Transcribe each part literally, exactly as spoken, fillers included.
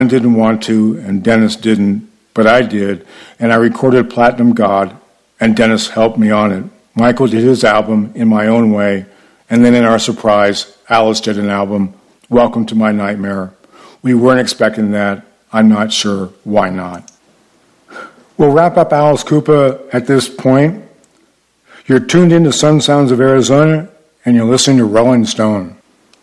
didn't want to, and Dennis didn't, but I did, and I recorded Platinum God, and Dennis helped me on it. Michael did his album in my own way, and then in our surprise, Alice did an album, Welcome to My Nightmare. We weren't expecting that. I'm not sure why not. We'll wrap up Alice Cooper at this point. You're tuned into Sun Sounds of Arizona, and you're listening to Rolling Stone.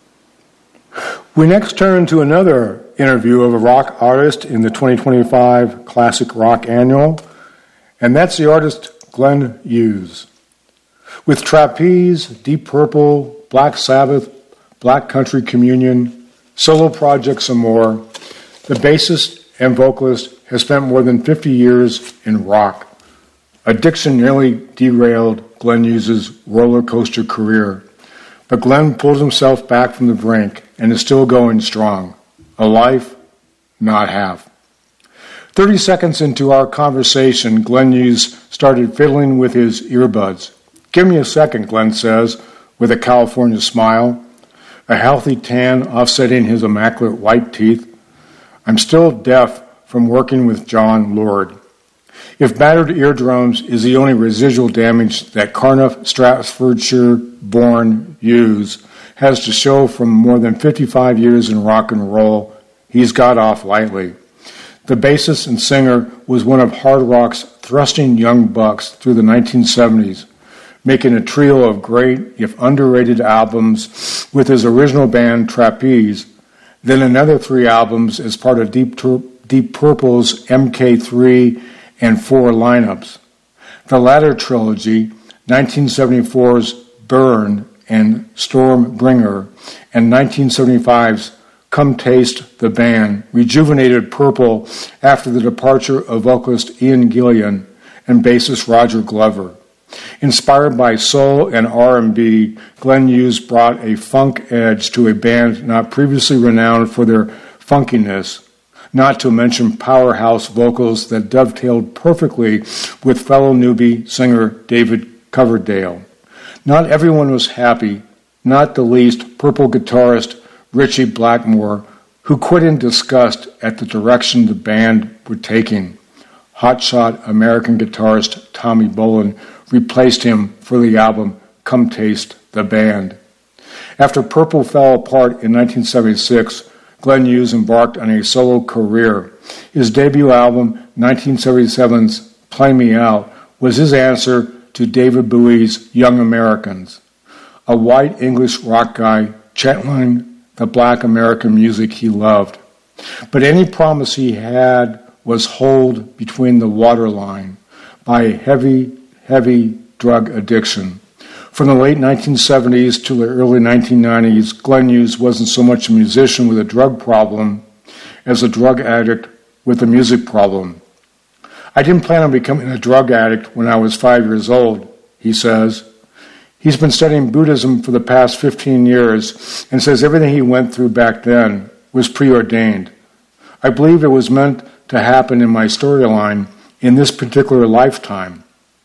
We next turn to another interview of a rock artist in the twenty twenty-five Classic Rock Annual, and that's the artist Glenn Hughes. With Trapeze, Deep Purple, Black Sabbath, Black Country Communion, solo projects and more, the bassist and vocalist has spent more than fifty years in rock. Addiction nearly derailed Glenn Hughes' roller coaster career, but Glenn pulled himself back from the brink and is still going strong. A life, not half. Thirty seconds into our conversation, Glenn Hughes started fiddling with his earbuds. Give me a second, Glenn says, with a California smile, a healthy tan offsetting his immaculate white teeth. I'm still deaf from working with John Lord. If battered eardrums is the only residual damage that Cardiff, Staffordshire-born Hughes has to show from more than fifty-five years in rock and roll, he's got off lightly. The bassist and singer was one of hard rock's thrusting young bucks through the nineteen seventies, making a trio of great, if underrated, albums with his original band Trapeze, then another three albums as part of Deep, Tur- Deep Purple's M K three and four lineups. The latter trilogy, nineteen seventy-four's Burn and Stormbringer, and nineteen seventy-five's Come Taste the Band, rejuvenated Purple after the departure of vocalist Ian Gillan and bassist Roger Glover. Inspired by soul and R and B, Glenn Hughes brought a funk edge to a band not previously renowned for their funkiness, not to mention powerhouse vocals that dovetailed perfectly with fellow newbie singer David Coverdale. Not everyone was happy, not the least Purple guitarist Ritchie Blackmore, who quit in disgust at the direction the band were taking. Hotshot American guitarist Tommy Bolin replaced him for the album Come Taste the Band. After Purple fell apart in nineteen seventy-six, Glenn Hughes embarked on a solo career. His debut album, nineteen seventy-seven's Play Me Out, was his answer to David Bowie's Young Americans, a white English rock guy channeling the black American music he loved. But any promise he had was holed between the waterline by a heavy, heavy drug addiction. From the late nineteen seventies to the early nineteen nineties, Glenn Hughes wasn't so much a musician with a drug problem as a drug addict with a music problem. I didn't plan on becoming a drug addict when I was five years old, he says. He's been studying Buddhism for the past fifteen years and says everything he went through back then was preordained. I believe it was meant to happen in my storyline in this particular lifetime.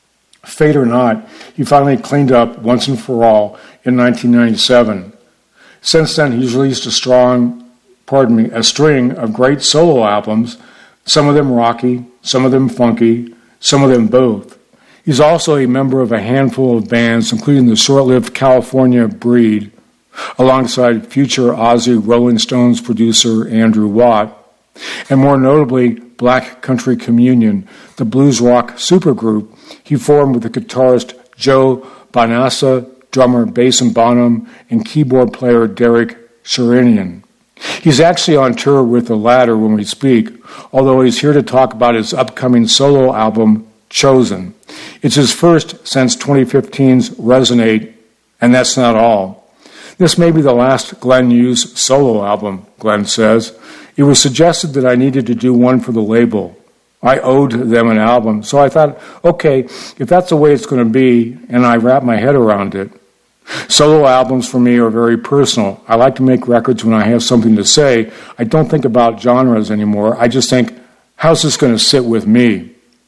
Fate or not, he finally cleaned up once and for all in nineteen ninety-seven. Since then, he's released a strong, pardon me, a string of great solo albums, some of them rocky, some of them funky, some of them both. He's also a member of a handful of bands, including the short-lived California Breed, alongside future Ozzy Rolling Stones producer Andrew Watt, and more notably, Black Country Communion, the blues rock supergroup he formed with the guitarist Joe Bonassa, drummer Basin Bonham, and keyboard player Derek Sherinian. He's actually on tour with the latter when we speak, although he's here to talk about his upcoming solo album, Chosen. It's his first since twenty fifteen's Resonate, and that's not all. This may be the last Glenn Hughes solo album, Glenn says. It was suggested that I needed to do one for the label. I owed them an album, so I thought, okay, if that's the way it's going to be, and I wrap my head around it. Solo albums for me are very personal. I like to make records when I have something to say. I don't think about genres anymore. I just think, how's this going to sit with me?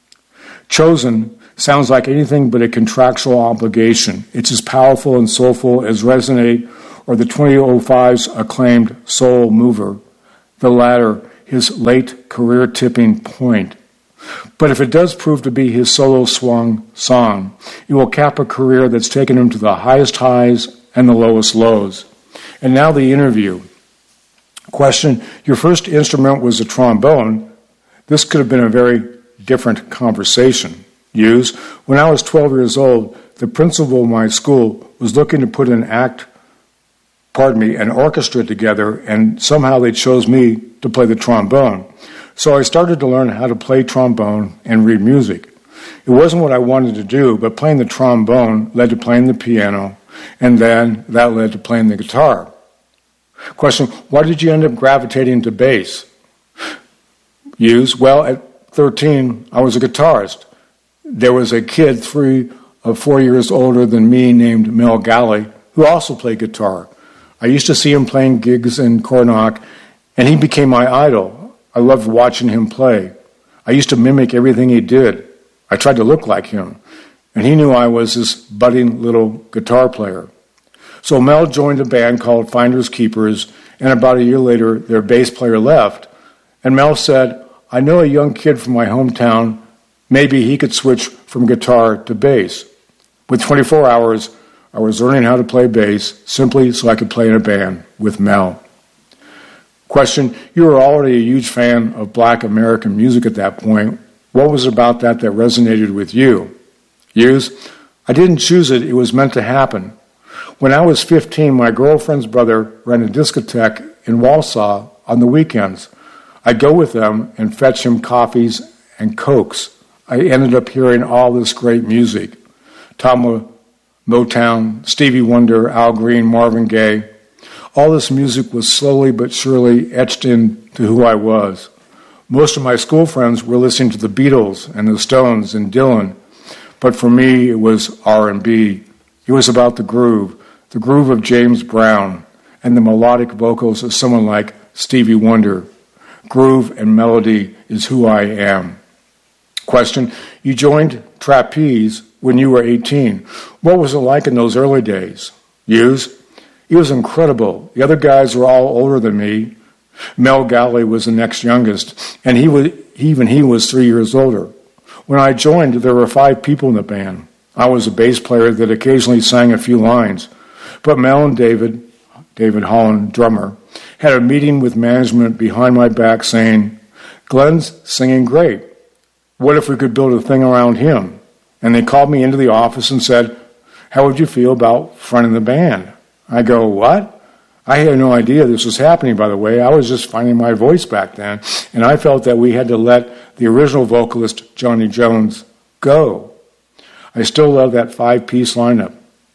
Chosen sounds like anything but a contractual obligation. It's as powerful and soulful as Resonate or the twenty oh five's acclaimed Soul Mover. The latter his late career tipping point. But if it does prove to be his solo swung song, it will cap a career that's taken him to the highest highs and the lowest lows. And now the interview. Question, your first instrument was a trombone. This could have been a very different conversation. Use, when I was twelve years old, the principal of my school was looking to put an act, pardon me, an orchestra together, and somehow they chose me to play the trombone. So I started to learn how to play trombone and read music. It wasn't what I wanted to do, but playing the trombone led to playing the piano, and then that led to playing the guitar. Question, why did you end up gravitating to bass? Use, well, at thirteen, I was a guitarist. There was a kid three or four years older than me named Mel Galley who also played guitar. I used to see him playing gigs in Coronach, and he became my idol. I loved watching him play. I used to mimic everything he did. I tried to look like him, and he knew I was this budding little guitar player. So Mel joined a band called Finders Keepers, and about a year later, their bass player left. And Mel said, I know a young kid from my hometown. Maybe he could switch from guitar to bass. With twenty-four hours, I was learning how to play bass simply so I could play in a band with Mel. Question, you were already a huge fan of Black American music at that point. What was about that that resonated with you? Use, I didn't choose it, it was meant to happen. When I was fifteen, my girlfriend's brother ran a discotheque in Walsall on the weekends. I'd go with them and fetch him coffees and cokes. I ended up hearing all this great music. Tom Motown, Stevie Wonder, Al Green, Marvin Gaye. All this music was slowly but surely etched into who I was. Most of my school friends were listening to the Beatles and the Stones and Dylan, but for me it was R and B. It was about the groove, the groove of James Brown, and the melodic vocals of someone like Stevie Wonder. Groove and melody is who I am. Question, you joined Trapeze when you were eighteen. What was it like in those early days? Use, it was incredible. The other guys were all older than me. Mel Galley was the next youngest, and he was, even he was three years older. When I joined, there were five people in the band. I was a bass player that occasionally sang a few lines. But Mel and David, David Holland, drummer, had a meeting with management behind my back saying, Glenn's singing great. What if we could build a thing around him? And they called me into the office and said, how would you feel about fronting the band? I go, what? I had no idea this was happening, by the way. I was just finding my voice back then, and I felt that we had to let the original vocalist, Johnny Jones, go. I still love that five-piece lineup.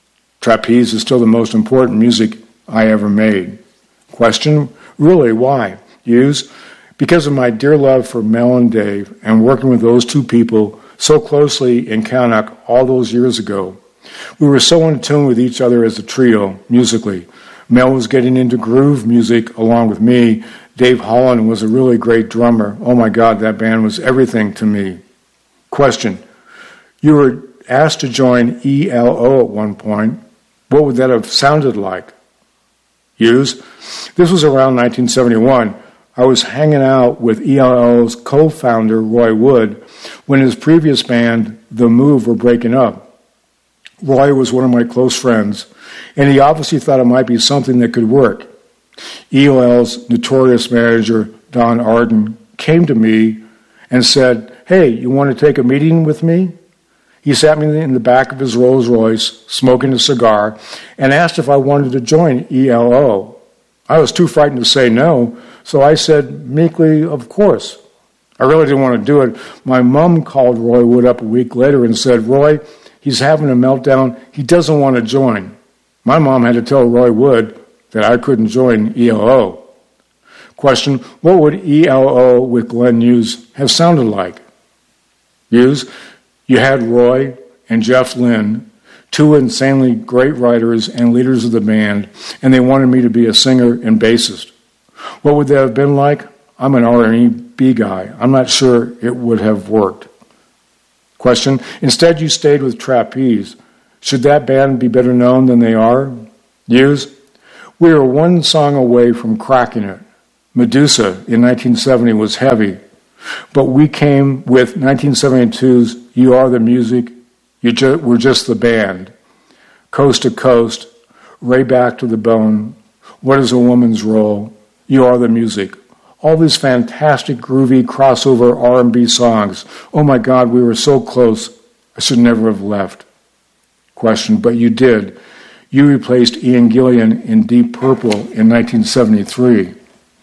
Trapeze is still the most important music I ever made. Question, really, why? Use, because of my dear love for Mel and Dave and working with those two people so closely in Coronach all those years ago. We were so in tune with each other as a trio, musically. Mel was getting into groove music along with me. Dave Holland was a really great drummer. Oh my God, that band was everything to me. Question, you were asked to join E L O at one point. What would that have sounded like? Use, this was around nineteen seventy-one. I was hanging out with E L O's co-founder, Roy Wood, when his previous band, The Move, were breaking up. Roy was one of my close friends, and he obviously thought it might be something that could work. E L O's notorious manager, Don Arden, came to me and said, hey, you want to take a meeting with me? He sat me in the back of his Rolls Royce, smoking a cigar, and asked if I wanted to join E L O. I was too frightened to say no, so I said meekly, of course. I really didn't want to do it. My mom called Roy Wood up a week later and said, Roy, he's having a meltdown. He doesn't want to join. My mom had to tell Roy Wood that I couldn't join E L O. Question, what would E L O with Glenn Hughes have sounded like? Hughes, you had Roy and Jeff Lynne, two insanely great writers and leaders of the band, and they wanted me to be a singer and bassist. What would that have been like? I'm an R and B guy. I'm not sure it would have worked. Question, instead you stayed with Trapeze. Should that band be better known than they are? Hughes, we are one song away from cracking it. Medusa in nineteen seventy was heavy, but we came with nineteen seventy-two's You Are the Music, you ju- We're Just the Band, Coast to Coast, Way Back to the Bone, What is a Woman's Role, You Are the Music. All these fantastic, groovy, crossover R and B songs. Oh my God, we were so close. I should never have left. Question, but you did. You replaced Ian Gillan in Deep Purple in nineteen seventy-three.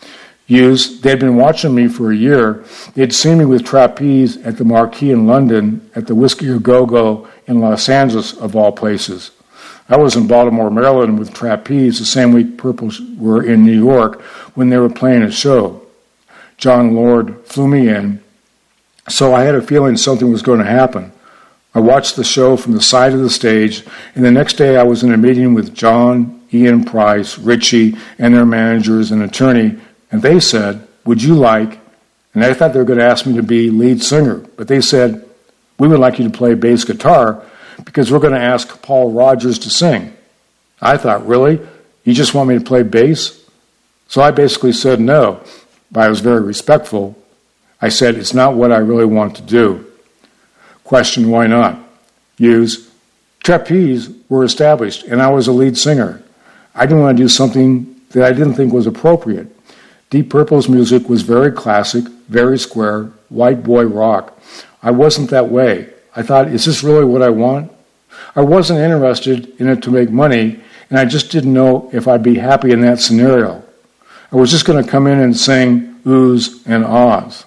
Used, they'd been watching me for a year. They'd seen me with Trapeze at the Marquee in London, at the Whiskey A Go Go in Los Angeles, of all places. I was in Baltimore, Maryland with Trapeze the same week Purple were in New York when they were playing a show. John Lord flew me in, so I had a feeling something was going to happen. I watched the show from the side of the stage, and the next day I was in a meeting with John, Ian Price, Richie, and their managers and attorney, and they said, would you like, and I thought they were going to ask me to be lead singer, but they said, we would like you to play bass guitar because we're going to ask Paul Rodgers to sing. I thought, really? You just want me to play bass? So I basically said no, but I was very respectful. I said, it's not what I really want to do. Question, why not? Use, Trapeze were established, and I was a lead singer. I didn't want to do something that I didn't think was appropriate. Deep Purple's music was very classic, very square, white boy rock. I wasn't that way. I thought, is this really what I want? I wasn't interested in it to make money, and I just didn't know if I'd be happy in that scenario. I was just going to come in and sing oohs and ahs.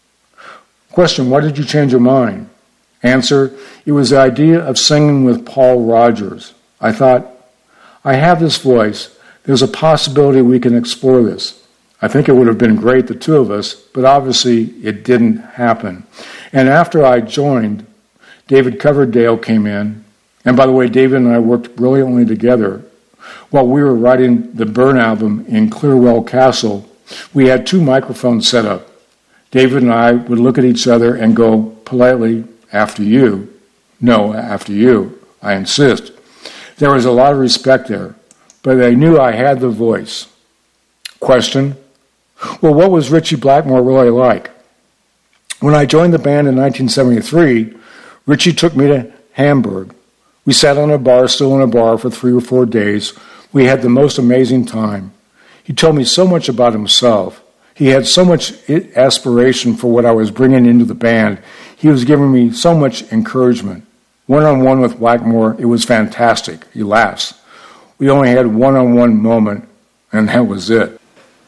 Question, why did you change your mind? Answer, it was the idea of singing with Paul Rodgers. I thought, I have this voice. There's a possibility we can explore this. I think it would have been great, the two of us, but obviously it didn't happen. And after I joined, David Coverdale came in. And by the way, David and I worked brilliantly together. While we were writing the Burn album in Clearwell Castle, we had two microphones set up. David and I would look at each other and go politely, after you. No, after you. I insist. There was a lot of respect there, but they knew I had the voice. Question, well, what was Ritchie Blackmore really like? When I joined the band in nineteen seventy-three, Ritchie took me to Hamburg. We sat on a bar stool in a bar for three or four days. We had the most amazing time. He told me so much about himself. He had so much aspiration for what I was bringing into the band. He was giving me so much encouragement. One-on-one with Blackmore, it was fantastic. He laughs. We only had one-on-one moment, and that was it.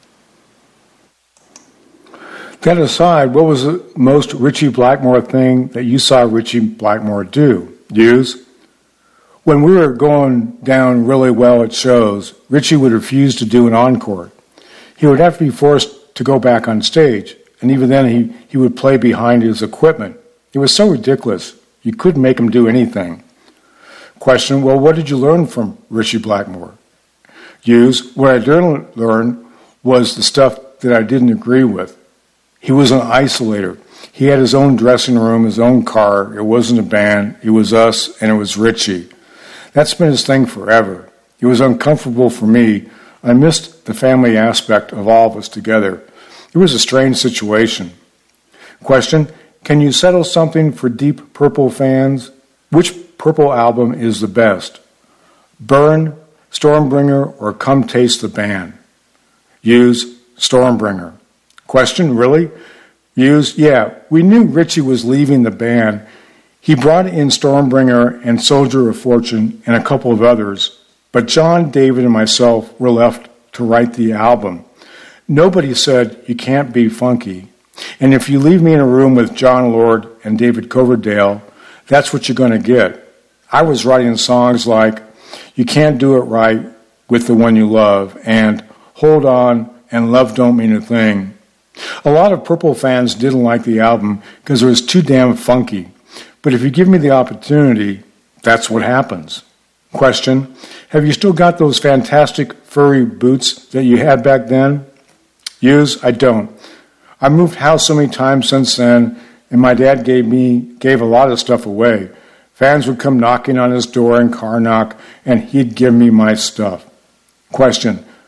That aside, what was the most Ritchie Blackmore thing that you saw Ritchie Blackmore do? Use? When we were going down really well at shows, Ritchie would refuse to do an encore. He would have to be forced to go back on stage, and even then he, he would play behind his equipment. It was so ridiculous. You couldn't make him do anything. Question, well, what did you learn from Ritchie Blackmore? Use, what I did learn was the stuff that I didn't agree with. He was an isolator. He had his own dressing room, his own car. It wasn't a band. It was us, and it was Ritchie. That's been his thing forever. It was uncomfortable for me. I missed the family aspect of all of us together. It was a strange situation. Question, can you settle something for Deep Purple fans? Which Purple album is the best? Burn, Stormbringer, or Come Taste the Band? Use Stormbringer. Question, really? Use, yeah, we knew Ritchie was leaving the band. He brought in Stormbringer and Soldier of Fortune and a couple of others, but John, David, and myself were left to write the album. Nobody said, you can't be funky. And if you leave me in a room with John Lord and David Coverdale, that's what you're going to get. I was writing songs like, You Can't Do It Right with the One You Love, and Hold On and Love Don't Mean a Thing. A lot of Purple fans didn't like the album because it was too damn funky. But if you give me the opportunity, that's what happens. Question, have you still got those fantastic furry boots that you had back then? Use, I don't. I moved house so many times since then, and my dad gave me gave a lot of stuff away. Fans would come knocking on his door and car knock, and he'd give me my stuff. Question,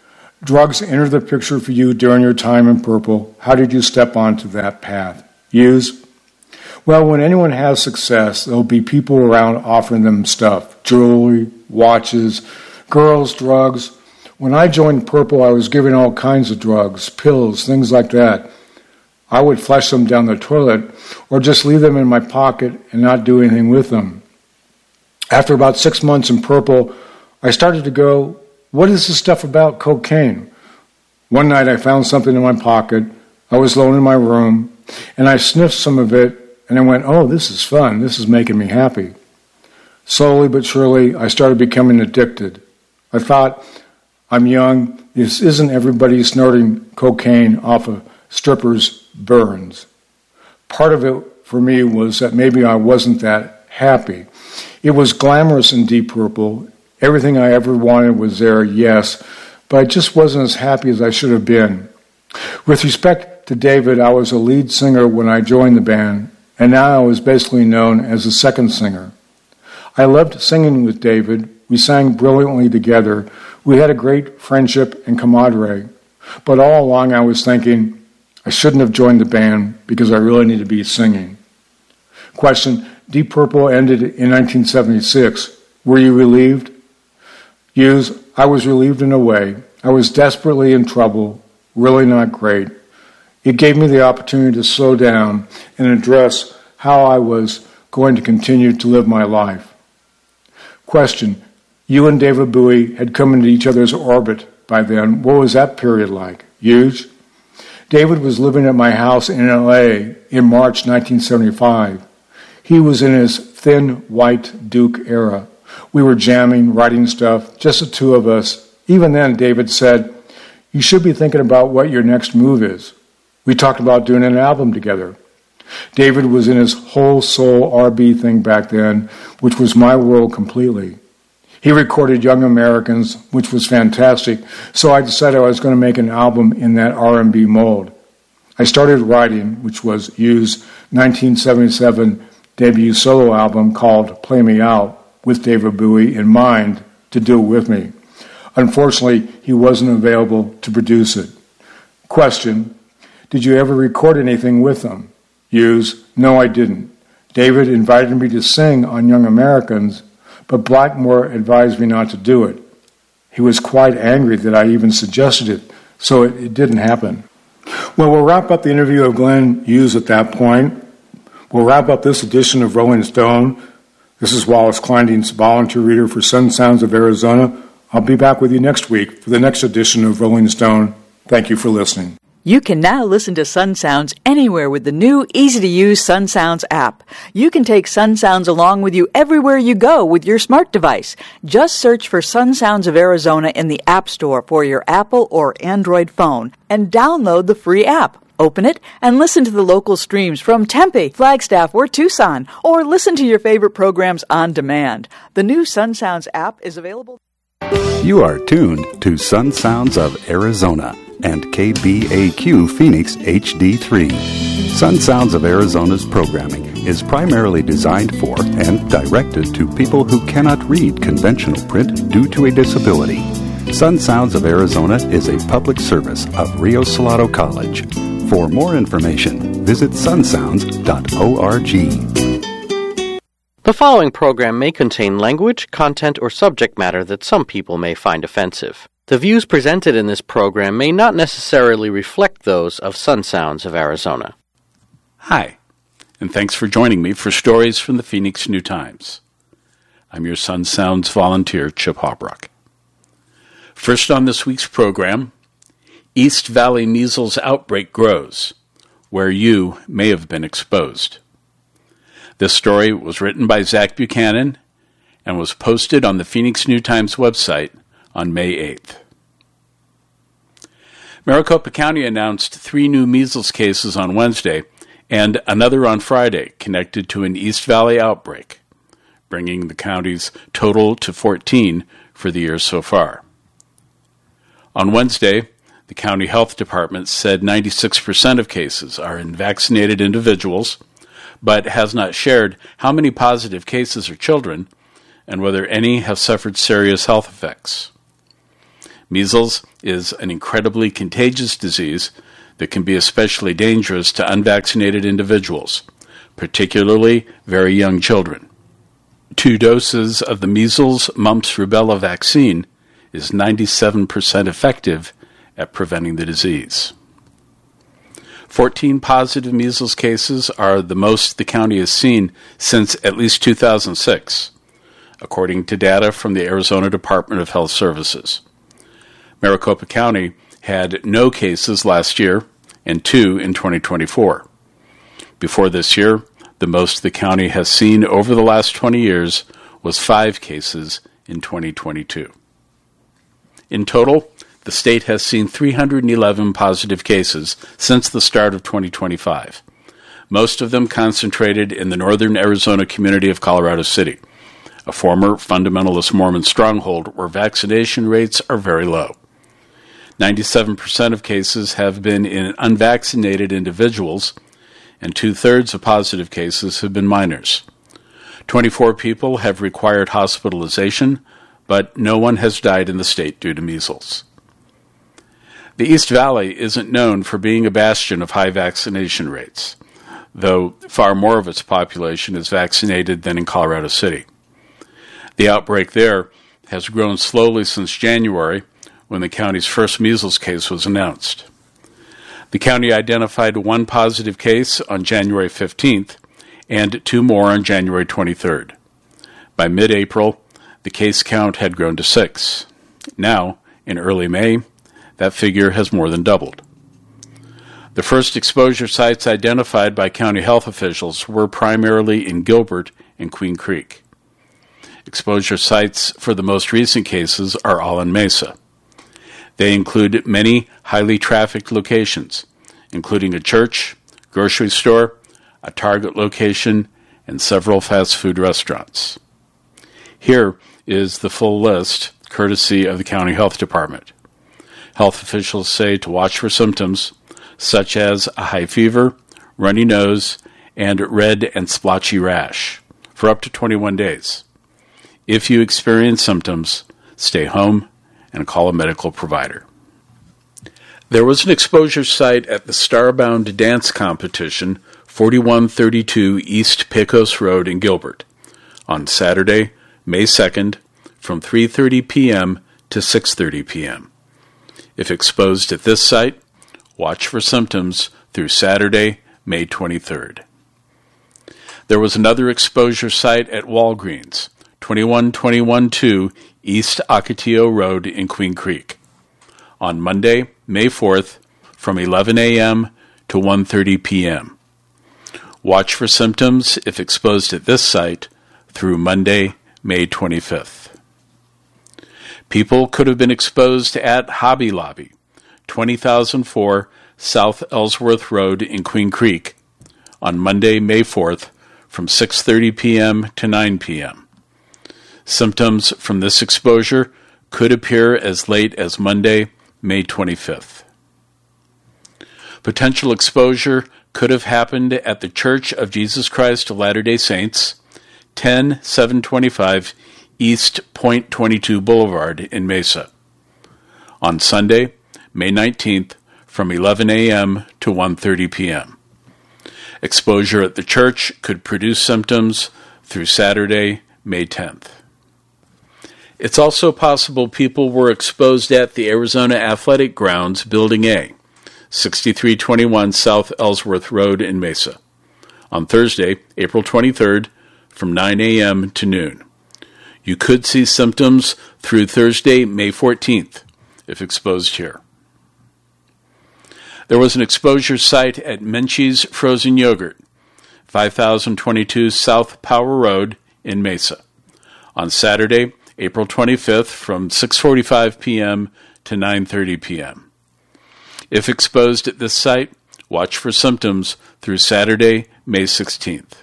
Drugs entered the picture for you during your time in Purple. How did you step onto that path? Use? Well, when anyone has success, there'll be people around offering them stuff, jewelry, watches, girls, drugs. When I joined Purple, I was given all kinds of drugs, pills, things like that. I would flush them down the toilet or just leave them in my pocket and not do anything with them. After about six months in Purple, I started to go, what is this stuff about cocaine? One night I found something in my pocket. I was alone in my room, and I sniffed some of it, and I went, oh, this is fun. This is making me happy. Slowly but surely, I started becoming addicted. I thought, I'm young. This isn't everybody snorting cocaine off of strippers' burns. Part of it for me was that maybe I wasn't that happy. It was glamorous in Deep Purple. Everything I ever wanted was there, yes, but I just wasn't as happy as I should have been. With respect to David, I was a lead singer when I joined the band, and now I was basically known as the second singer. I loved singing with David. We sang brilliantly together. We had a great friendship and camaraderie. But all along I was thinking, I shouldn't have joined the band because I really need to be singing. Question, Deep Purple ended in nineteen seventy-six. Were you relieved? Use, I was relieved in a way. I was desperately in trouble, really not great. It gave me the opportunity to slow down and address how I was going to continue to live my life. Question, you and David Bowie had come into each other's orbit by then. What was that period like? Use, David was living at my house in L A in March nineteen seventy-five. He was in his thin, white Duke era. We were jamming, writing stuff, just the two of us. Even then, David said, you should be thinking about what your next move is. We talked about doing an album together. David was in his whole soul R and B thing back then, which was my world completely. He recorded Young Americans, which was fantastic, so I decided I was going to make an album in that R and B mold. I started writing, which was U's nineteen seventy-seven debut solo album called Play Me Out, with David Bowie in mind to do it with me. Unfortunately, he wasn't available to produce it. Question, did you ever record anything with him? Use, no, I didn't. David invited me to sing on Young Americans, but Blackmore advised me not to do it. He was quite angry that I even suggested it, so it, it didn't happen. Well, we'll wrap up the interview of Glenn Hughes at that point. We'll wrap up this edition of Rolling Stone. This is Wallace Kleindienst, volunteer reader for Sun Sounds of Arizona. I'll be back with you next week for the next edition of Rolling Stone. Thank you for listening. You can now listen to Sun Sounds anywhere with the new, easy-to-use Sun Sounds app. You can take Sun Sounds along with you everywhere you go with your smart device. Just search for Sun Sounds of Arizona in the App Store for your Apple or Android phone and download the free app. Open it and listen to the local streams from Tempe, Flagstaff, or Tucson, or listen to your favorite programs on demand. The new Sun Sounds app is available. You are tuned to Sun Sounds of Arizona and K B A Q Phoenix H D three. Sun Sounds of Arizona's programming is primarily designed for and directed to people who cannot read conventional print due to a disability. Sun Sounds of Arizona is a public service of Rio Salado College. For more information, visit sun sounds dot org. The following program may contain language, content, or subject matter that some people may find offensive. The views presented in this program may not necessarily reflect those of Sun Sounds of Arizona. Hi, and thanks for joining me for stories from the Phoenix New Times. I'm your Sun Sounds volunteer, Chip Hobrock. First on this week's program, East Valley measles outbreak grows, where you may have been exposed. This story was written by Zach Buchanan and was posted on the Phoenix New Times website on May eighth. Maricopa County announced three new measles cases on Wednesday and another on Friday connected to an East Valley outbreak, bringing the county's total to fourteen for the year so far. On Wednesday, the county health department said ninety-six percent of cases are in vaccinated individuals, but has not shared how many positive cases are children and whether any have suffered serious health effects. Measles is an incredibly contagious disease that can be especially dangerous to unvaccinated individuals, particularly very young children. Two doses of the measles, mumps, rubella vaccine is ninety-seven percent effective at preventing the disease. fourteen positive measles cases are the most the county has seen since at least two thousand six, according to data from the Arizona Department of Health Services. Maricopa County had no cases last year and two in twenty twenty-four. Before this year, the most the county has seen over the last twenty years was five cases in twenty twenty-two. In total, the state has seen three hundred eleven positive cases since the start of twenty twenty-five, most of them concentrated in the northern Arizona community of Colorado City, a former fundamentalist Mormon stronghold where vaccination rates are very low. ninety-seven percent of cases have been in unvaccinated individuals, and two-thirds of positive cases have been minors. twenty-four people have required hospitalization, but no one has died in the state due to measles. The East Valley isn't known for being a bastion of high vaccination rates, though far more of its population is vaccinated than in Colorado City. The outbreak there has grown slowly since January, when the county's first measles case was announced. The county identified one positive case on January fifteenth and two more on January twenty-third. By mid-April, the case count had grown to six. Now, in early May, that figure has more than doubled. The first exposure sites identified by county health officials were primarily in Gilbert and Queen Creek. Exposure sites for the most recent cases are all in Mesa. They include many highly trafficked locations, including a church, grocery store, a Target location, and several fast food restaurants. Here is the full list, courtesy of the County Health Department. Health officials say to watch for symptoms such as a high fever, runny nose, and red and splotchy rash for up to twenty-one days. If you experience symptoms, stay home and call a medical provider. There was an exposure site at the Starbound Dance Competition, forty-one thirty-two East Pecos Road in Gilbert, on Saturday, May second, from three thirty p.m. to six thirty p.m. If exposed at this site, watch for symptoms through Saturday, May twenty-third. There was another exposure site at Walgreens, twenty-one twenty-one two East Ocotillo Road in Queen Creek, on Monday, May fourth, from eleven a.m. to one thirty p.m. Watch for symptoms if exposed at this site through Monday, May twenty-fifth. People could have been exposed at Hobby Lobby, twenty thousand four South Ellsworth Road in Queen Creek, on Monday, May fourth, from six thirty p.m. to nine p.m. Symptoms from this exposure could appear as late as Monday, May twenty-fifth. Potential exposure could have happened at the Church of Jesus Christ of Latter-day Saints, ten seven twenty-five East Point twenty-two Boulevard in Mesa, on Sunday, May nineteenth, from eleven a.m. to one thirty p.m. Exposure at the church could produce symptoms through Saturday, May tenth. It's also possible people were exposed at the Arizona Athletic Grounds, Building A, sixty-three twenty-one South Ellsworth Road in Mesa, on Thursday, April twenty-third, from nine a.m. to noon. You could see symptoms through Thursday, May fourteenth, if exposed here. There was an exposure site at Menchie's Frozen Yogurt, five thousand twenty-two South Power Road in Mesa, on Saturday, April twenty-fifth, from six forty-five p.m. to nine thirty p.m. If exposed at this site, watch for symptoms through Saturday, May sixteenth.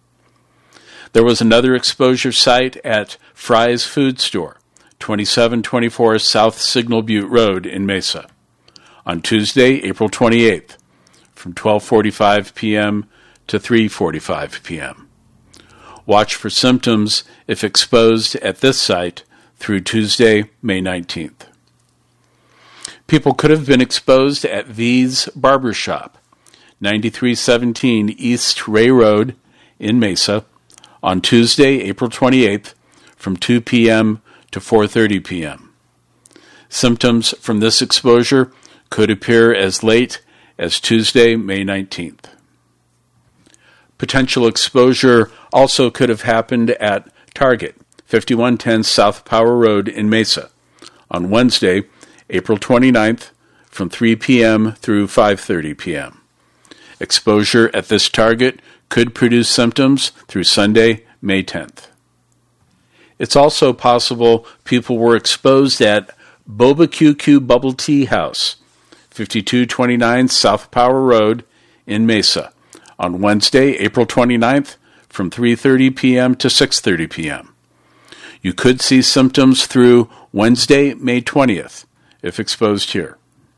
There was another exposure site at Fry's Food Store, twenty-seven twenty-four South Signal Butte Road in Mesa, on Tuesday, April twenty-eighth, from twelve forty-five p.m. to three forty-five p.m. Watch for symptoms if exposed at this site through Tuesday, May nineteenth. People could have been exposed at V's Barbershop, ninety-three seventeen East Ray Road in Mesa, on Tuesday, April twenty-eighth, from two p.m. to four thirty p.m. Symptoms from this exposure could appear as late as Tuesday, May nineteenth. Potential exposure also could have happened at Target, fifty-one ten South Power Road in Mesa, on Wednesday, April twenty-ninth, from three p.m. through five thirty p.m. Exposure at this Target could produce symptoms through Sunday, May tenth. It's also possible people were exposed at Boba Q Q Bubble Tea House, fifty-two twenty-nine South Power Road in Mesa, on Wednesday, April twenty-ninth, from three thirty p.m. to six thirty p.m. You could see symptoms through Wednesday, May twentieth, if exposed here.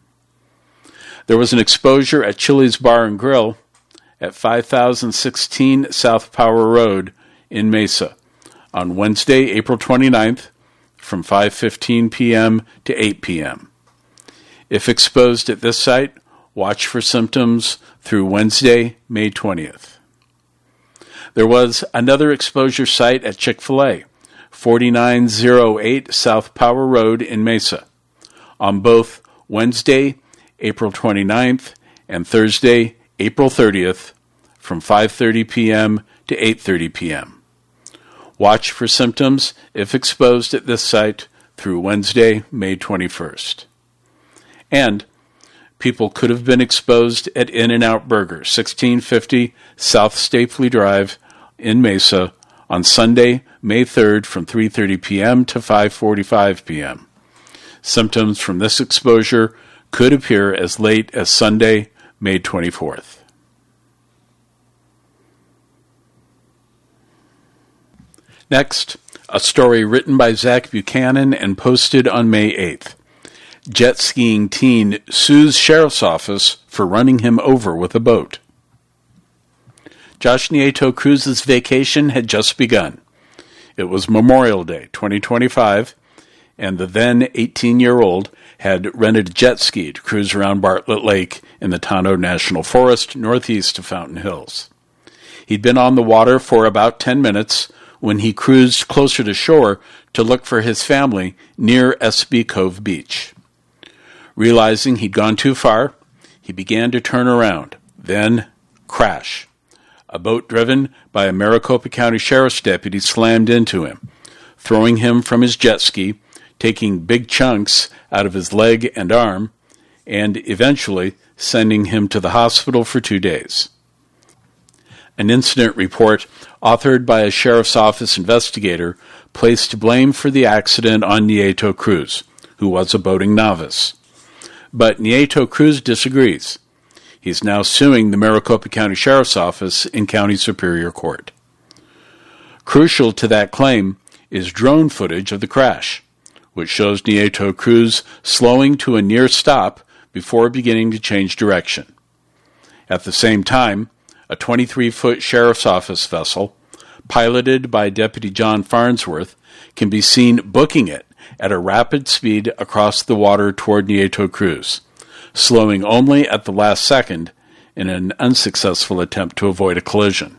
There was an exposure at Chili's Bar and Grill at five thousand sixteen South Power Road in Mesa on Wednesday, April twenty-ninth, from five fifteen p.m. to eight p.m. If exposed at this site, watch for symptoms through Wednesday, May twentieth. There was another exposure site at Chick-fil-A, forty-nine oh eight South Power Road in Mesa, on both Wednesday, April twenty-ninth, and Thursday, April thirtieth, from five thirty p.m. to eight thirty p.m. Watch for symptoms if exposed at this site through Wednesday, May twenty-first. And people could have been exposed at In-N-Out Burger, sixteen fifty South Stapley Drive in Mesa, on Sunday, May third, from three thirty p.m. to five forty-five p.m. Symptoms from this exposure could appear as late as Sunday, May twenty-fourth. Next, a story written by Zach Buchanan and posted on May eighth. Jet skiing teen sues sheriff's office for running him over with a boat. Josh Nieto Cruz's vacation had just begun. It was Memorial Day, twenty twenty-five, and the then eighteen-year-old had rented a jet ski to cruise around Bartlett Lake in the Tonto National Forest northeast of Fountain Hills. He'd been on the water for about ten minutes when he cruised closer to shore to look for his family near S B Cove Beach. Realizing he'd gone too far, he began to turn around, then crash. A boat driven by a Maricopa County Sheriff's deputy slammed into him, throwing him from his jet ski, taking big chunks out of his leg and arm, and eventually sending him to the hospital for two days. An incident report authored by a sheriff's office investigator placed blame for the accident on Nieto Cruz, who was a boating novice. But Nieto Cruz disagrees. He's now suing the Maricopa County Sheriff's Office in County Superior Court. Crucial to that claim is drone footage of the crash, which shows Nieto Cruz slowing to a near stop before beginning to change direction. At the same time, a twenty-three foot Sheriff's Office vessel, piloted by Deputy John Farnsworth, can be seen booking it at a rapid speed across the water toward Nieto Cruz, slowing only at the last second in an unsuccessful attempt to avoid a collision.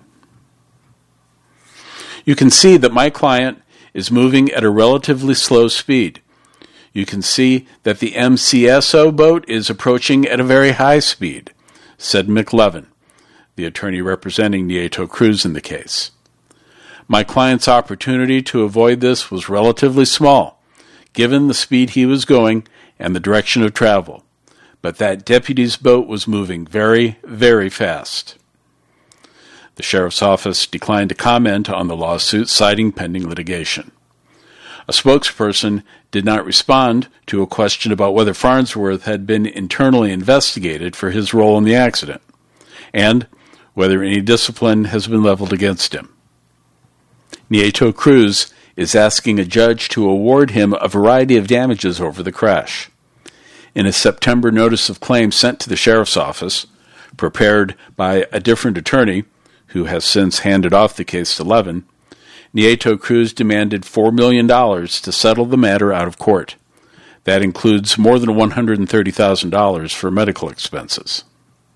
You can see that my client is moving at a relatively slow speed. You can see that the M C S O boat is approaching at a very high speed, said McLevin, the attorney representing Nieto Cruz in the case. My client's opportunity to avoid this was relatively small, given the speed he was going and the direction of travel, but that deputy's boat was moving very, very fast. The sheriff's office declined to comment on the lawsuit, citing pending litigation. A spokesperson did not respond to a question about whether Farnsworth had been internally investigated for his role in the accident, and whether any discipline has been leveled against him. Nieto Cruz is asking a judge to award him a variety of damages over the crash. In a September notice of claim sent to the sheriff's office, prepared by a different attorney, who has since handed off the case to Levin, Nieto Cruz demanded four million dollars to settle the matter out of court. That includes more than one hundred thirty thousand dollars for medical expenses.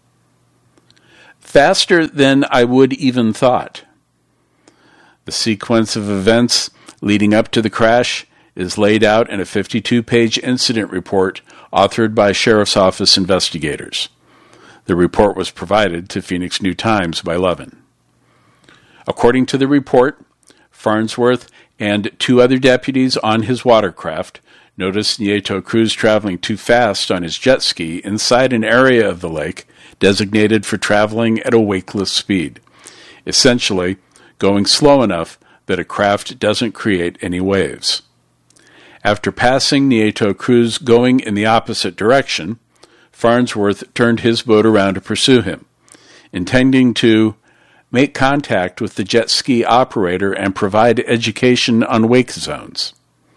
Faster than I would even thought. The sequence of events leading up to the crash is laid out in a fifty-two page incident report authored by Sheriff's Office investigators. The report was provided to Phoenix New-Times by Levin. According to the report, Farnsworth and two other deputies on his watercraft noticed Nieto Cruz traveling too fast on his jet ski inside an area of the lake designated for traveling at a wakeless speed, essentially going slow enough that a craft doesn't create any waves. After passing Nieto Cruz going in the opposite direction, Farnsworth turned his boat around to pursue him, intending to make contact with the jet ski operator and provide education on wake zones.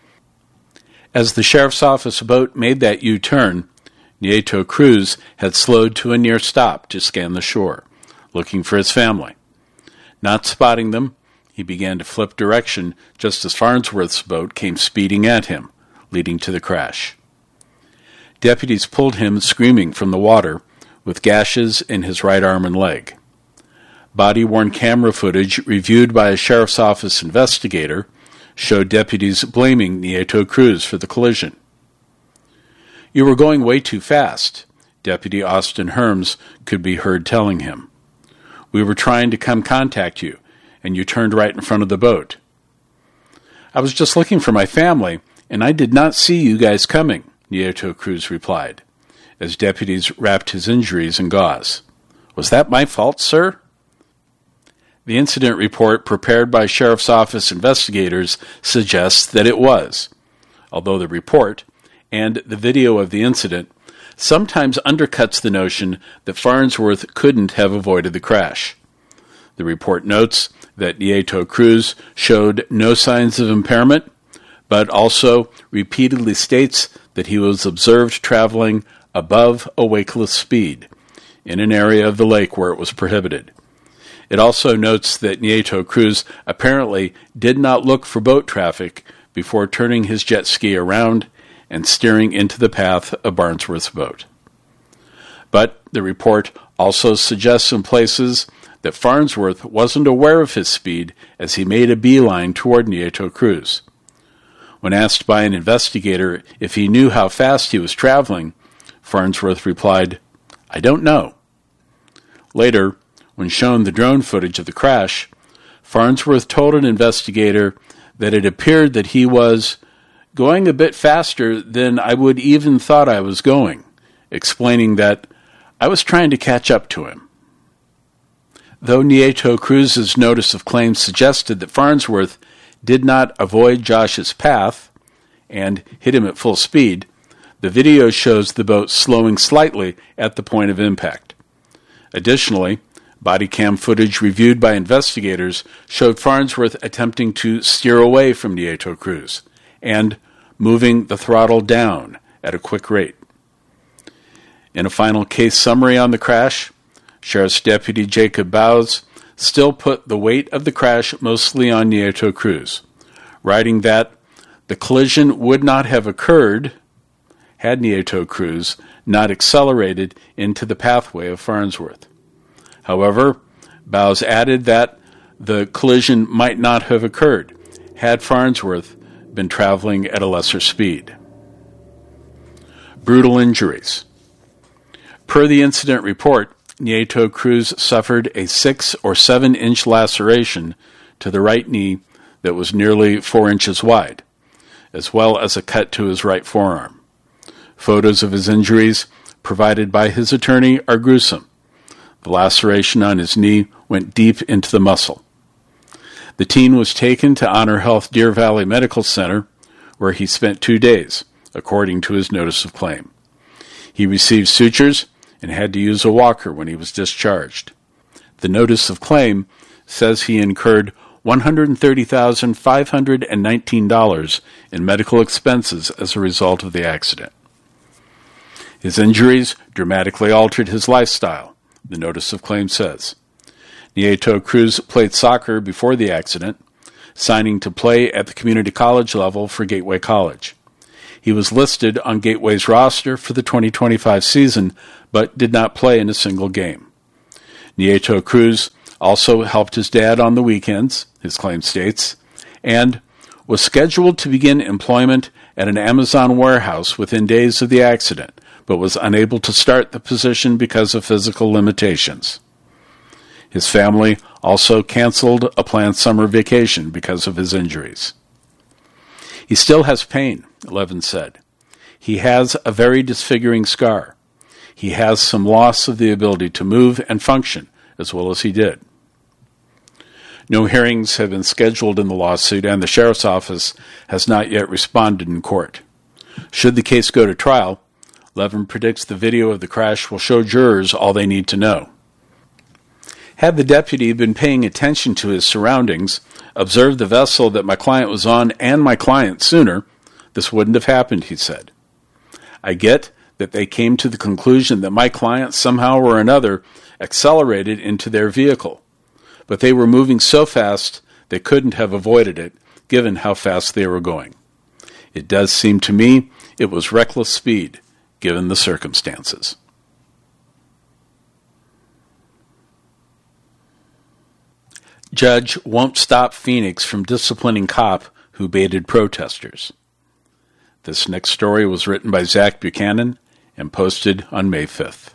As the sheriff's office boat made that U-turn, Nieto Cruz had slowed to a near stop to scan the shore, looking for his family. Not spotting them, he began to flip direction just as Farnsworth's boat came speeding at him, leading to the crash. Deputies pulled him screaming from the water, with gashes in his right arm and leg. Body-worn camera footage reviewed by a sheriff's office investigator showed deputies blaming Nieto Cruz for the collision. "You were going way too fast," Deputy Austin Herms could be heard telling him. "We were trying to come contact you, and you turned right in front of the boat." "I was just looking for my family, and I did not see you guys coming," Nieto Cruz replied, as deputies wrapped his injuries in gauze. "Was that my fault, sir?" The incident report prepared by Sheriff's Office investigators suggests that it was, although the report and the video of the incident sometimes undercuts the notion that Farnsworth couldn't have avoided the crash. The report notes that Nieto Cruz showed no signs of impairment, but also repeatedly states that he was observed traveling above a wakeless speed in an area of the lake where it was prohibited. It also notes that Nieto Cruz apparently did not look for boat traffic before turning his jet ski around and steering into the path of Farnsworth's boat. But the report also suggests in places that Farnsworth wasn't aware of his speed as he made a beeline toward Nieto Cruz. When asked by an investigator if he knew how fast he was traveling, Farnsworth replied, "I don't know." Later, when shown the drone footage of the crash, Farnsworth told an investigator that it appeared that he was going a bit faster than I would even thought I was going, explaining that I was trying to catch up to him. Though Nieto Cruz's notice of claim suggested that Farnsworth did not avoid Josh's path and hit him at full speed, the video shows the boat slowing slightly at the point of impact. Additionally, body cam footage reviewed by investigators showed Farnsworth attempting to steer away from Nieto Cruz and moving the throttle down at a quick rate. In a final case summary on the crash, Sheriff's Deputy Jacob Bowes still put the weight of the crash mostly on Nieto Cruz, writing that the collision would not have occurred had Nieto Cruz not accelerated into the pathway of Farnsworth. However, Bowes added that the collision might not have occurred had Farnsworth been traveling at a lesser speed. Brutal injuries. Per the incident report, Nieto Cruz suffered a six or seven inch laceration to the right knee that was nearly four inches wide, as well as a cut to his right forearm. Photos of his injuries provided by his attorney are gruesome. The laceration on his knee went deep into the muscle. The teen was taken to Honor Health Deer Valley Medical Center, where he spent two days, according to his notice of claim. He received sutures and had to use a walker when he was discharged. The notice of claim says he incurred one hundred thirty thousand five hundred nineteen dollars in medical expenses as a result of the accident. His injuries dramatically altered his lifestyle, the notice of claim says. Nieto Cruz played soccer before the accident, signing to play at the community college level for Gateway College. He was listed on Gateway's roster for the twenty twenty-five season, but did not play in a single game. Nieto Cruz also helped his dad on the weekends, his claim states, and was scheduled to begin employment at an Amazon warehouse within days of the accident, but was unable to start the position because of physical limitations. His family also canceled a planned summer vacation because of his injuries. He still has pain, Levin said. He has a very disfiguring scar. He has some loss of the ability to move and function as well as he did. No hearings have been scheduled in the lawsuit, and the sheriff's office has not yet responded in court. Should the case go to trial, Levin predicts the video of the crash will show jurors all they need to know. Had the deputy been paying attention to his surroundings, observed the vessel that my client was on and my client sooner, this wouldn't have happened, he said. I get that they came to the conclusion that my client somehow or another accelerated into their vehicle, but they were moving so fast they couldn't have avoided it, given how fast they were going. It does seem to me it was reckless speed, given the circumstances. Judge won't stop Phoenix from disciplining cop who baited protesters. This next story was written by Zach Buchanan and posted on May fifth.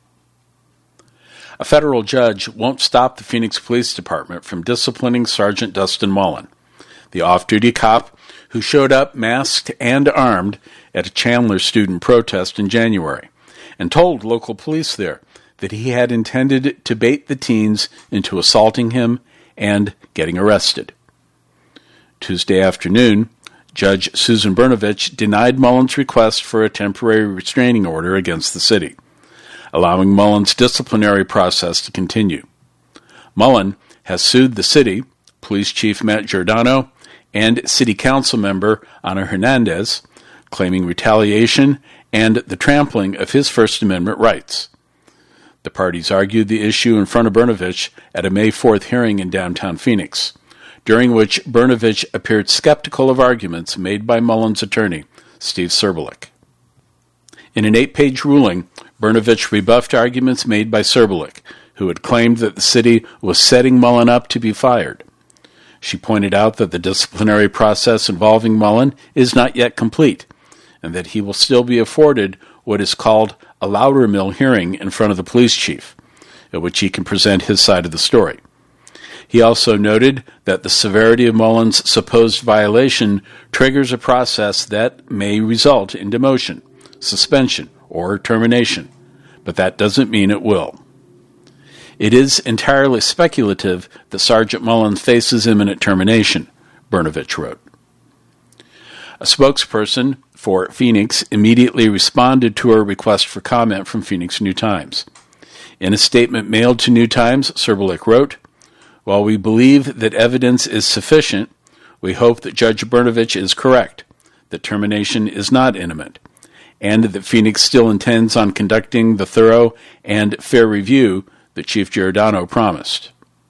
A federal judge won't stop the Phoenix Police Department from disciplining Sergeant Dustin Mullen, the off-duty cop who showed up masked and armed at a Chandler student protest in January, and told local police there that he had intended to bait the teens into assaulting him and getting arrested. Tuesday afternoon, Judge Susan Brnovich denied Mullen's request for a temporary restraining order against the city, allowing Mullen's disciplinary process to continue. Mullen has sued the city, Police Chief Matt Giordano, and City Council member Ana Hernandez, claiming retaliation and the trampling of his First Amendment rights. The parties argued the issue in front of Brnovich at a May fourth hearing in downtown Phoenix, during which Brnovich appeared skeptical of arguments made by Mullen's attorney, Steve Serbulik. In an eight-page ruling, Brnovich rebuffed arguments made by Serbulik, who had claimed that the city was setting Mullen up to be fired. She pointed out that the disciplinary process involving Mullen is not yet complete, and that he will still be afforded what is called a Loudermill hearing in front of the police chief, at which he can present his side of the story. He also noted that the severity of Mullen's supposed violation triggers a process that may result in demotion, suspension, or termination, but that doesn't mean it will. It is entirely speculative that Sergeant Mullen faces imminent termination, Brnovich wrote. A spokesperson for Phoenix immediately responded to a request for comment from Phoenix New Times. In a statement mailed to New Times, Serbulik wrote, "While we believe that evidence is sufficient, we hope that Judge Brnovich is correct, that termination is not imminent, and that Phoenix still intends on conducting the thorough and fair review that Chief Giordano promised."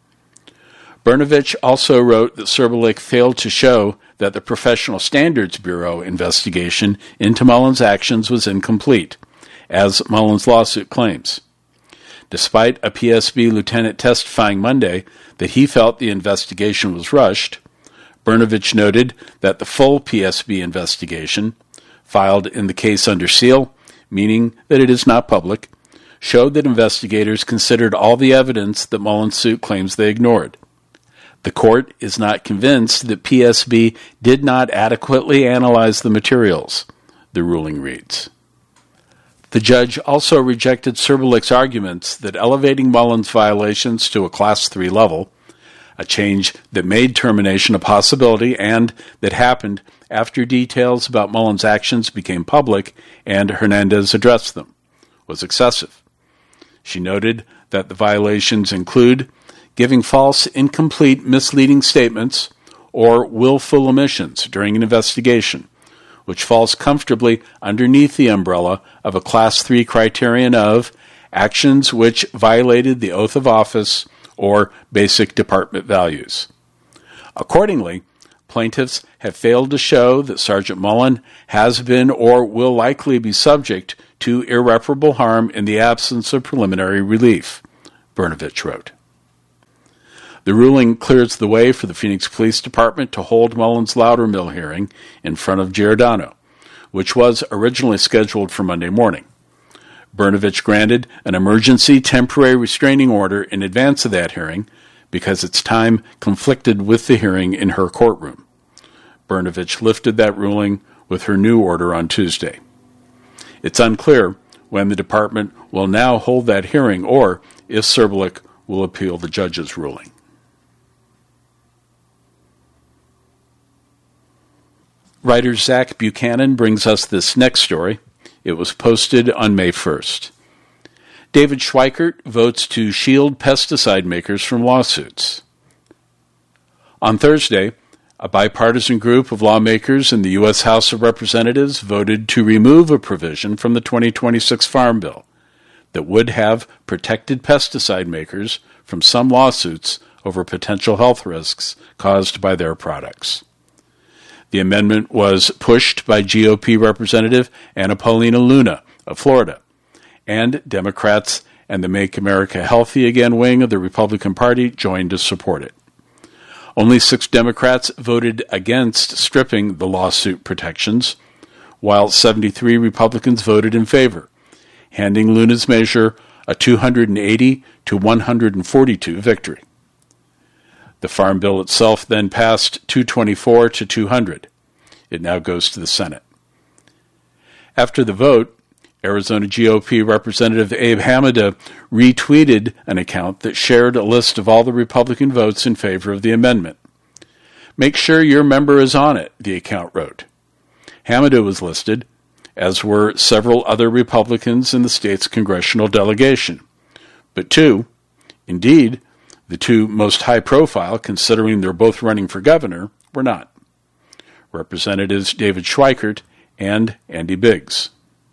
Brnovich also wrote that Serbulik failed to show that the Professional Standards Bureau investigation into Mullen's actions was incomplete, as Mullen's lawsuit claims. Despite a P S B lieutenant testifying Monday that he felt the investigation was rushed, Brnovich noted that the full P S B investigation, filed in the case under seal, meaning that it is not public, showed that investigators considered all the evidence that Mullen's suit claims they ignored. The court is not convinced that P S B did not adequately analyze the materials, the ruling reads. The judge also rejected Serbulik's arguments that elevating Mullen's violations to a Class three level, a change that made termination a possibility and that happened after details about Mullen's actions became public and Hernandez addressed them, was excessive. She noted that the violations include giving false, incomplete, misleading statements or willful omissions during an investigation, which falls comfortably underneath the umbrella of a Class three criterion of actions which violated the oath of office or basic department values. Accordingly, plaintiffs have failed to show that Sergeant Mullen has been or will likely be subject to irreparable harm in the absence of preliminary relief, Brnovich wrote. The ruling clears the way for the Phoenix Police Department to hold Mullen's Loudermill hearing in front of Giordano, which was originally scheduled for Monday morning. Brnovich granted an emergency temporary restraining order in advance of that hearing because its time conflicted with the hearing in her courtroom. Brnovich lifted that ruling with her new order on Tuesday. It's unclear when the department will now hold that hearing or if Serbulik will appeal the judge's ruling. Writer Zach Buchanan brings us this next story. It was posted on May first. David Schweikert votes to shield pesticide makers from lawsuits. On Thursday, a bipartisan group of lawmakers in the U S House of Representatives voted to remove a provision from the twenty twenty-six Farm Bill that would have protected pesticide makers from some lawsuits over potential health risks caused by their products. The amendment was pushed by G O P Representative Anna Paulina Luna of Florida, and Democrats and the Make America Healthy Again wing of the Republican Party joined to support it. Only six Democrats voted against stripping the lawsuit protections, while seventy-three Republicans voted in favor, handing Luna's measure a two hundred eighty to one hundred forty-two victory. The Farm Bill itself then passed two twenty-four to two hundred. It now goes to the Senate. After the vote, Arizona G O P Representative Abe Hamada retweeted an account that shared a list of all the Republican votes in favor of the amendment. Make sure your member is on it, the account wrote. Hamada was listed, as were several other Republicans in the state's congressional delegation. But two, indeed, the two most high-profile, considering they're both running for governor, were not. Representatives David Schweikert and Andy Biggs.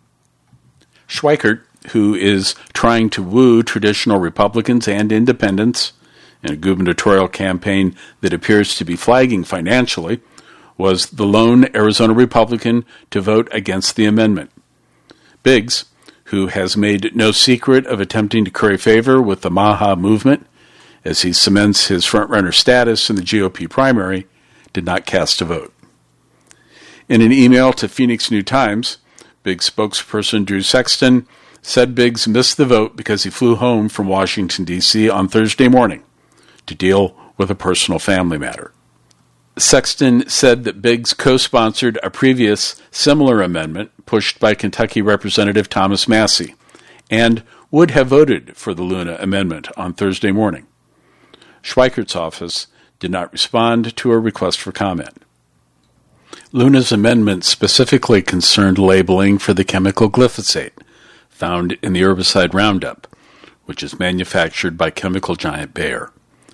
Schweikert, who is trying to woo traditional Republicans and independents in a gubernatorial campaign that appears to be flagging financially, was the lone Arizona Republican to vote against the amendment. Biggs, who has made no secret of attempting to curry favor with the MAHA movement as he cements his frontrunner status in the G O P primary, did not cast a vote. In an email to Phoenix New Times, Biggs spokesperson Drew Sexton said Biggs missed the vote because he flew home from Washington, D C on Thursday morning to deal with a personal family matter. Sexton said that Biggs co-sponsored a previous similar amendment pushed by Kentucky Representative Thomas Massie and would have voted for the Luna amendment on Thursday morning. Schweikert's office did not respond to a request for comment. Luna's amendment specifically concerned labeling for the chemical glyphosate found in the herbicide Roundup, which is manufactured by chemical giant Bayer.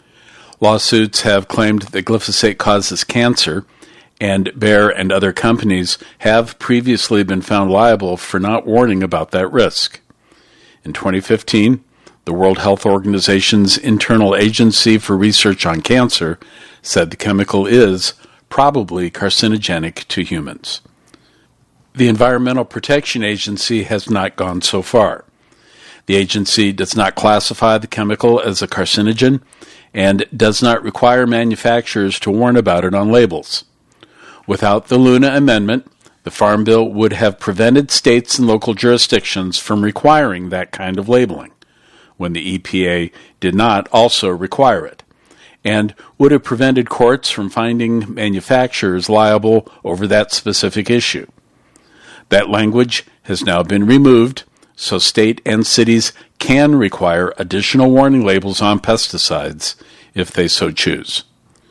Lawsuits have claimed that glyphosate causes cancer, and Bayer and other companies have previously been found liable for not warning about that risk. In twenty fifteen, the World Health Organization's Internal Agency for Research on Cancer said the chemical is probably carcinogenic to humans. The Environmental Protection Agency has not gone so far. The agency does not classify the chemical as a carcinogen and does not require manufacturers to warn about it on labels. Without the Luna Amendment, the Farm Bill would have prevented states and local jurisdictions from requiring that kind of labeling, when the E P A did not also require it, and would have prevented courts from finding manufacturers liable over that specific issue. That language has now been removed, so state and cities can require additional warning labels on pesticides if they so choose.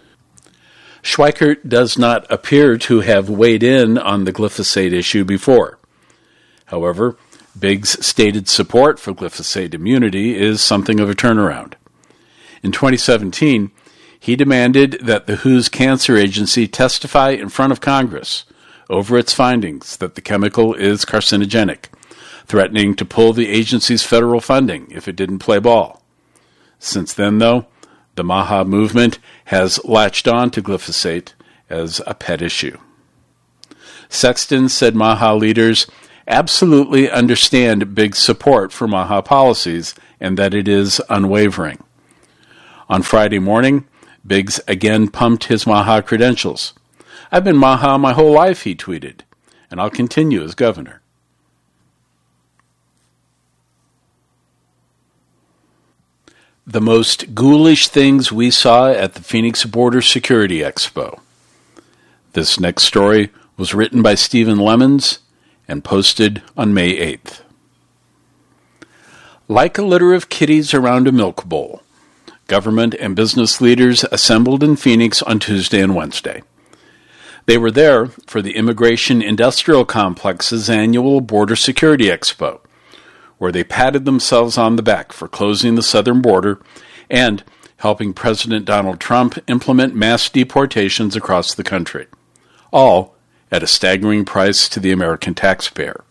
Schweikert does not appear to have weighed in on the glyphosate issue before. However, Biggs' stated support for glyphosate immunity is something of a turnaround. In twenty seventeen, he demanded that the W H O's Cancer Agency testify in front of Congress over its findings that the chemical is carcinogenic, threatening to pull the agency's federal funding if it didn't play ball. Since then, though, the MAHA movement has latched on to glyphosate as a pet issue. Sexton said MAHA leaders absolutely understand Biggs' support for MAHA policies and that it is unwavering. On Friday morning, Biggs again pumped his MAHA credentials. "I've been MAHA my whole life," he tweeted, "and I'll continue as governor." The most ghoulish things we saw at the Phoenix Border Security Expo. This next story was written by Stephen Lemons and posted on May eighth. Like a litter of kitties around a milk bowl, government and business leaders assembled in Phoenix on Tuesday and Wednesday. They were there for the Immigration Industrial Complex's annual Border Security Expo, where they patted themselves on the back for closing the southern border and helping President Donald Trump implement mass deportations across the country, all at a staggering price to the American taxpayer.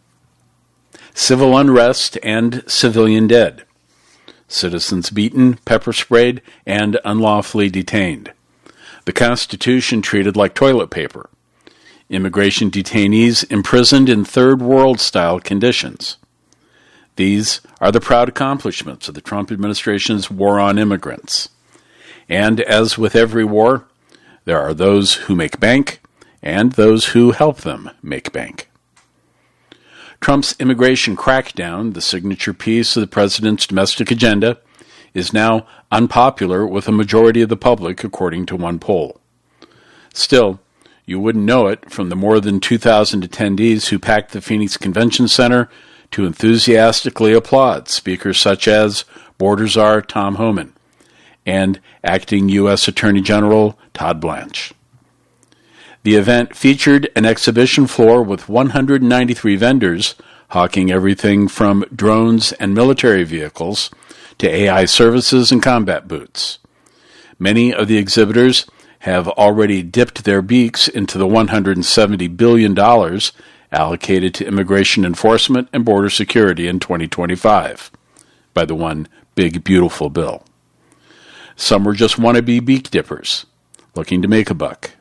Civil unrest and civilian dead. Citizens beaten, pepper-sprayed, and unlawfully detained. The Constitution treated like toilet paper. Immigration detainees imprisoned in third world-style conditions. These are the proud accomplishments of the Trump administration's war on immigrants. And as with every war, there are those who make bank and those who help them make bank. Trump's immigration crackdown, the signature piece of the president's domestic agenda, is now unpopular with a majority of the public, according to one poll. Still, you wouldn't know it from the more than two thousand attendees who packed the Phoenix Convention Center to enthusiastically applaud speakers such as Border Czar Tom Homan and acting U S Attorney General Todd Blanche. The event featured an exhibition floor with one hundred ninety-three vendors hawking everything from drones and military vehicles to A I services and combat boots. Many of the exhibitors have already dipped their beaks into the one hundred seventy billion dollars allocated to immigration enforcement and border security in twenty twenty-five by the one big beautiful bill. Some were just wannabe beak dippers, looking to make a buck.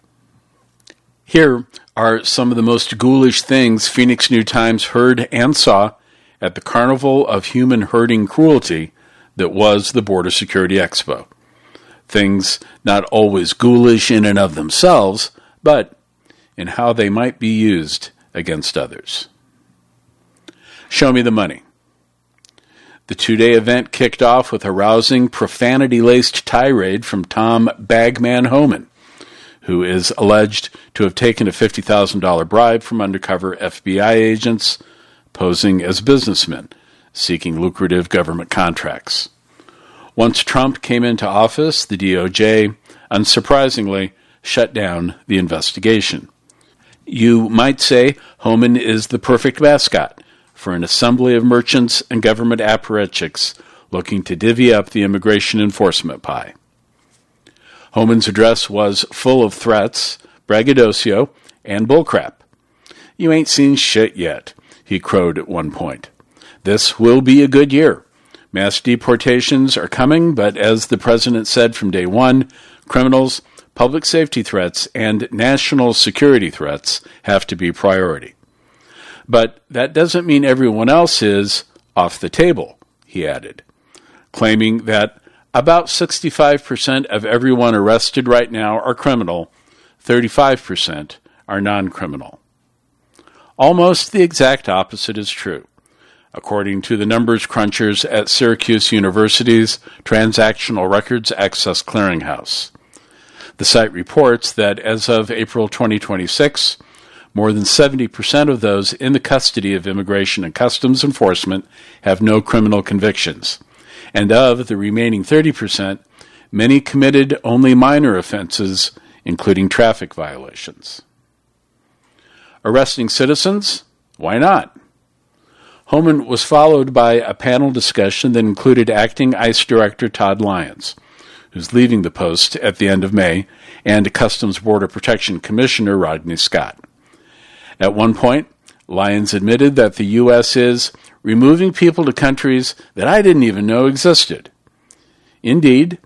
Here are some of the most ghoulish things Phoenix New Times heard and saw at the carnival of human herding cruelty that was the Border Security Expo. Things not always ghoulish in and of themselves, but in how they might be used against others. Show me the money. The two-day event kicked off with a rousing, profanity-laced tirade from Tom Bagman Homan, who is alleged to have taken a fifty thousand dollars bribe from undercover F B I agents posing as businessmen seeking lucrative government contracts. Once Trump came into office, the D O J, unsurprisingly, shut down the investigation. You might say Homan is the perfect mascot for an assembly of merchants and government apparatchiks looking to divvy up the immigration enforcement pie. Homan's address was full of threats, braggadocio, and bullcrap. "You ain't seen shit yet," he crowed at one point. "This will be a good year. Mass deportations are coming, but as the president said from day one, criminals, public safety threats, and national security threats have to be priority. But that doesn't mean everyone else is off the table," he added, claiming that about sixty-five percent of everyone arrested right now are criminal, thirty-five percent are non-criminal. Almost the exact opposite is true, according to the numbers crunchers at Syracuse University's Transactional Records Access Clearinghouse. The site reports that as of April twenty twenty-six, more than seventy percent of those in the custody of Immigration and Customs Enforcement have no criminal convictions, and of the remaining thirty percent, many committed only minor offenses, including traffic violations. Arresting citizens? Why not? Homan was followed by a panel discussion that included acting ICE Director Todd Lyons, who's leaving the post at the end of May, and Customs Border Protection Commissioner Rodney Scott. At one point, Lyons admitted that the U S is removing people to countries that I didn't even know existed. Indeed,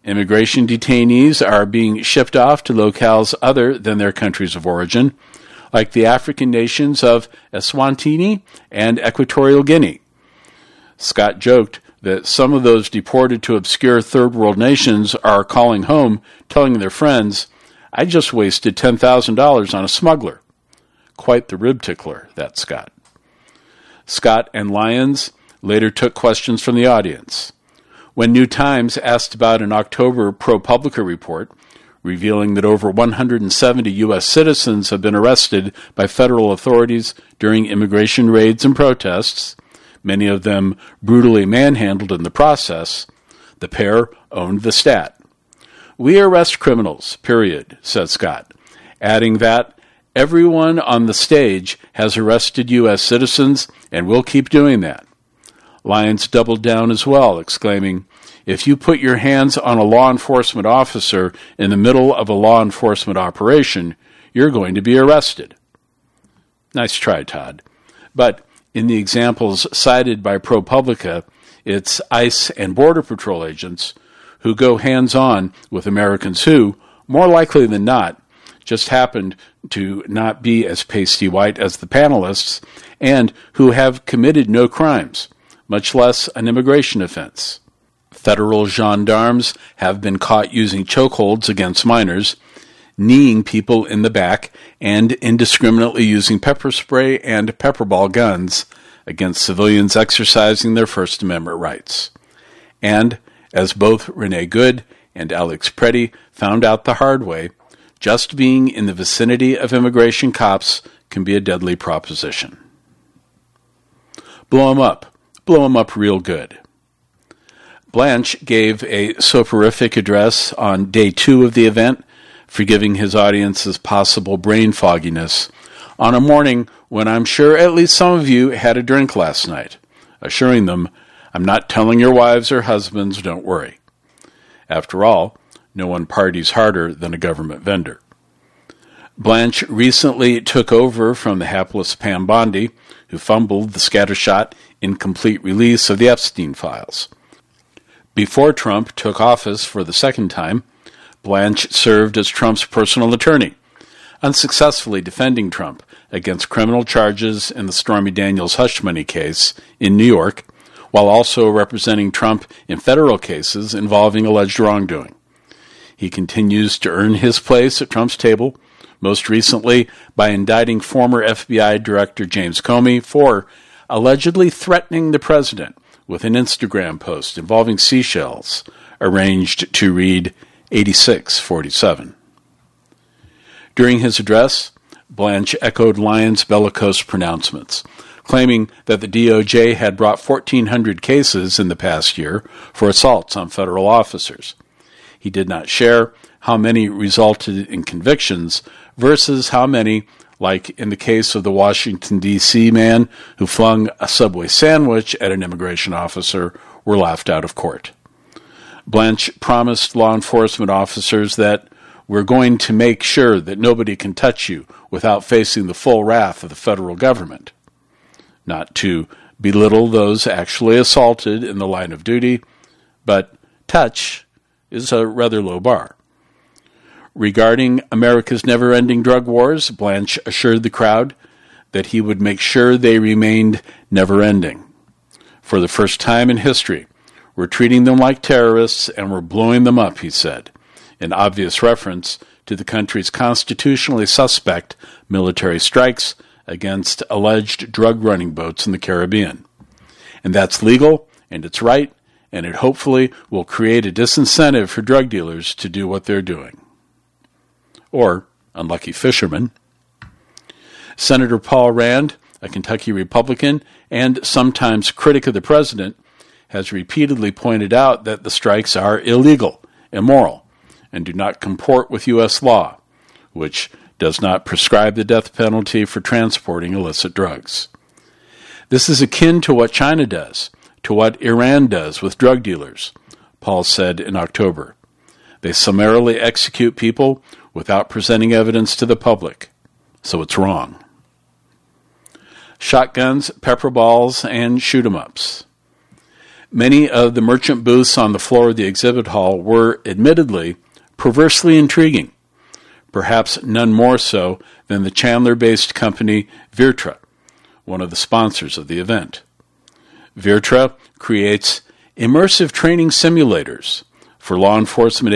Immigration detainees are being shipped off to locales other than their countries of origin, like the African nations of Eswatini and Equatorial Guinea. Scott joked that some of those deported to obscure third world nations are calling home, telling their friends, "I just wasted ten thousand dollars on a smuggler." Quite the rib tickler, that Scott. Scott and Lyons later took questions from the audience. When New Times asked about an October ProPublica report revealing that over one hundred seventy U S citizens have been arrested by federal authorities during immigration raids and protests, many of them brutally manhandled in the process, the pair owned the stat. "We arrest criminals, period," said Scott, adding that everyone on the stage has arrested U S citizens and will keep doing that. Lyons doubled down as well, exclaiming, "If you put your hands on a law enforcement officer in the middle of a law enforcement operation, you're going to be arrested." Nice try, Todd. But in the examples cited by ProPublica, it's ICE and Border Patrol agents who go hands-on with Americans who, more likely than not, just happened to not be as pasty white as the panelists and who have committed no crimes, much less an immigration offense. Federal gendarmes have been caught using chokeholds against minors, kneeing people in the back, and indiscriminately using pepper spray and pepperball guns against civilians exercising their First Amendment rights. And, as both Renee Good and Alex Preddy found out the hard way, just being in the vicinity of immigration cops can be a deadly proposition. Blow 'em up. Blow 'em up real good. Blanche gave a soporific address on day two of the event, forgiving his audience's possible brain fogginess, on a morning when I'm sure at least some of you had a drink last night, assuring them, "I'm not telling your wives or husbands, don't worry." After all, no one parties harder than a government vendor. Blanche recently took over from the hapless Pam Bondi, who fumbled the scattershot, incomplete release of the Epstein files. Before Trump took office for the second time, Blanche served as Trump's personal attorney, unsuccessfully defending Trump against criminal charges in the Stormy Daniels hush money case in New York, while also representing Trump in federal cases involving alleged wrongdoing. He continues to earn his place at Trump's table, most recently by indicting former F B I Director James Comey for allegedly threatening the president with an Instagram post involving seashells, arranged to read eighty-six forty-seven. During his address, Blanche echoed Lyons' bellicose pronouncements, claiming that the D O J had brought fourteen hundred cases in the past year for assaults on federal officers. He did not share how many resulted in convictions versus how many, like in the case of the Washington, D C man who flung a Subway sandwich at an immigration officer, were laughed out of court. Blanche promised law enforcement officers that we're going to make sure that nobody can touch you without facing the full wrath of the federal government. Not to belittle those actually assaulted in the line of duty, but touch is a rather low bar. Regarding America's never-ending drug wars, Blanche assured the crowd that he would make sure they remained never-ending. For the first time in history, we're treating them like terrorists and we're blowing them up, he said, in obvious reference to the country's constitutionally suspect military strikes against alleged drug-running boats in the Caribbean. And that's legal, and it's right, and it hopefully will create a disincentive for drug dealers to do what they're doing. Or unlucky fishermen. Senator Paul Rand, a Kentucky Republican and sometimes critic of the president, has repeatedly pointed out that the strikes are illegal, immoral, and do not comport with U S law, which does not prescribe the death penalty for transporting illicit drugs. This is akin to what China does, to what Iran does with drug dealers, Paul said in October. They summarily execute people without presenting evidence to the public, so it's wrong. Shotguns, pepper balls, and shoot-'em-ups. Many of the merchant booths on the floor of the exhibit hall were, admittedly, perversely intriguing, perhaps none more so than the Chandler-based company Virtra, one of the sponsors of the event. Virtra creates immersive training simulators for law enforcement